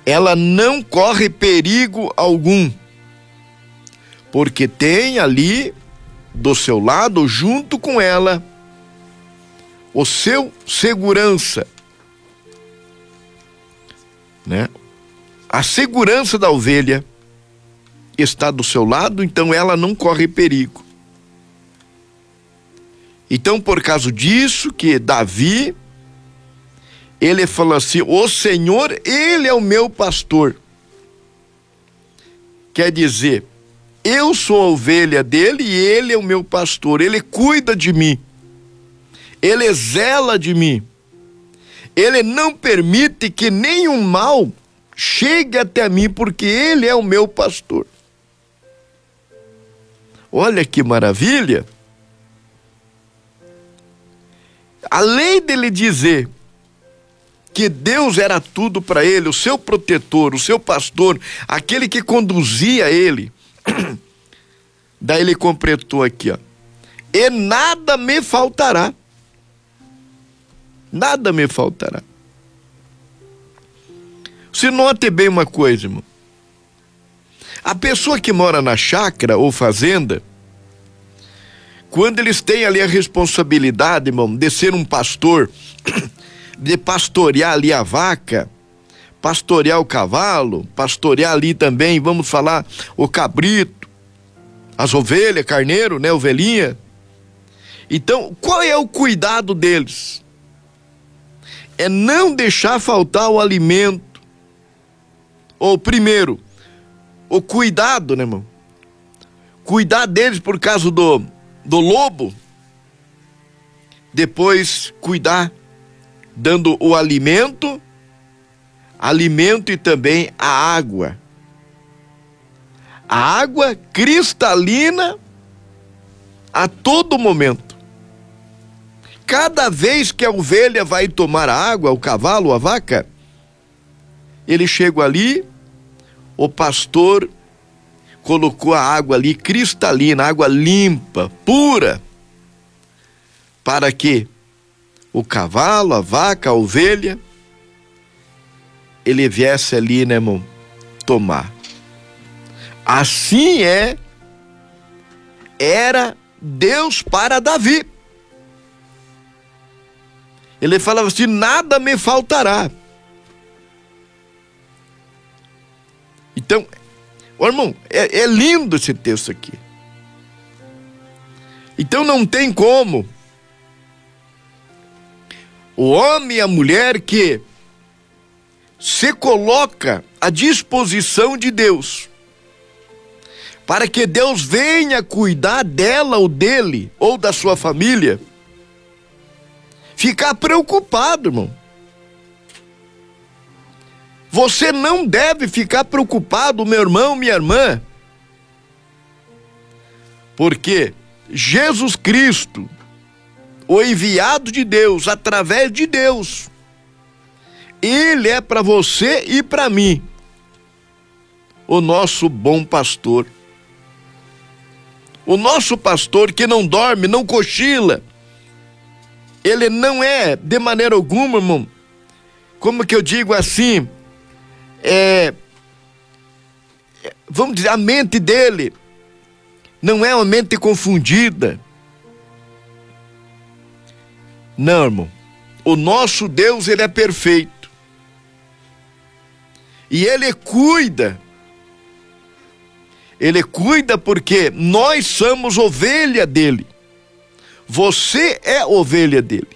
ela não corre perigo algum, porque tem ali do seu lado, junto com ela, o seu segurança, né? A segurança da ovelha está do seu lado, então ela não corre perigo. Então, por causa disso, que Davi, ele falou assim: o Senhor, ele é o meu pastor. Quer dizer, eu sou a ovelha dele e ele é o meu pastor. Ele cuida de mim, ele zela de mim, ele não permite que nenhum mal chegue até mim, porque ele é o meu pastor. Olha que maravilha! Além dele dizer que Deus era tudo para ele, o seu protetor, o seu pastor, aquele que conduzia ele, daí ele completou aqui, ó: e nada me faltará. Nada me faltará. Se note bem uma coisa, irmão. A pessoa que mora na chácara ou fazenda, quando eles têm ali a responsabilidade, irmão, de ser um pastor, de pastorear ali a vaca, pastorear o cavalo, pastorear ali também, vamos falar, o cabrito, as ovelhas, carneiro, né, ovelhinha. Então, qual é o cuidado deles? É não deixar faltar o alimento. Ou primeiro, o cuidado, né, irmão? Cuidar deles por causa do lobo. Depois cuidar dando o alimento e também a água. A água cristalina a todo momento. Cada vez que a ovelha vai tomar a água, o cavalo, a vaca, ele chega ali, o pastor colocou a água ali cristalina, água limpa, pura, para que o cavalo, a vaca, a ovelha, ele viesse ali, né, irmão, tomar. Assim era Deus para Davi. Ele falava assim: nada me faltará. Então, irmão, é lindo esse texto aqui. Então não tem como o homem e a mulher que se coloca à disposição de Deus, para que Deus venha cuidar dela ou dele, ou da sua família, ficar preocupado, irmão. Você não deve ficar preocupado, meu irmão, minha irmã, porque Jesus Cristo, o enviado de Deus, através de Deus, ele é para você e para mim o nosso bom pastor. O nosso pastor que não dorme, não cochila. Ele não é, de maneira alguma, irmão, como que eu digo assim, vamos dizer, a mente dele não é uma mente confundida. Não, irmão. O nosso Deus, ele é perfeito. E ele cuida. Ele cuida porque nós somos ovelha dele. Você é ovelha dele.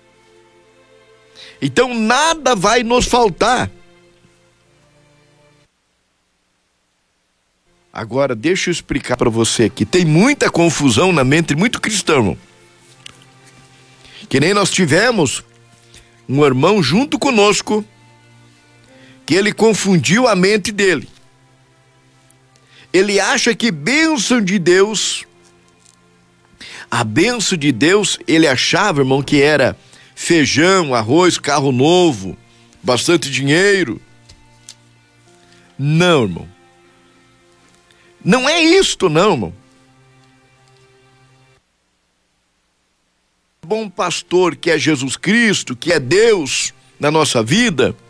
Então nada vai nos faltar. Agora, deixa eu explicar para você aqui. Tem muita confusão na mente, muito cristão, irmão. Que nem nós tivemos um irmão junto conosco, que ele confundiu a mente dele. Ele acha que bênção de Deus, a bênção de Deus, ele achava, irmão, que era feijão, arroz, carro novo, bastante dinheiro. Não, irmão. Não é isto, não, irmão. Bom pastor, que é Jesus Cristo, que é Deus na nossa vida,